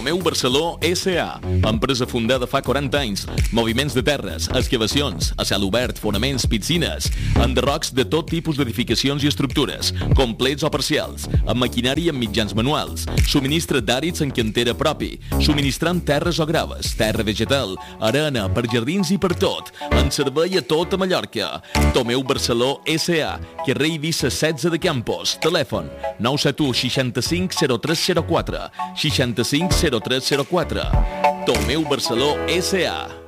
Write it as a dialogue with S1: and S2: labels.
S1: Tomeu Barceló S.A., empresa fundada fa 40 anys. Moviments de terres, excavacions, a cel obert, fonaments, piscines, enderrocs de tot tipus d'edificacions i estructures, complets o parcials, amb maquinari i amb mitjans manuals, subministra d'àrids en cantera propi, subministrant terres o graves, terra vegetal, arena, per jardins i per tot, en servei a tota Mallorca. Tomeu Barceló S.A., carrer Eivissa 16 de Campos, telèfon 971 65 0304, 65 0304. Tomeu Barceló S.A.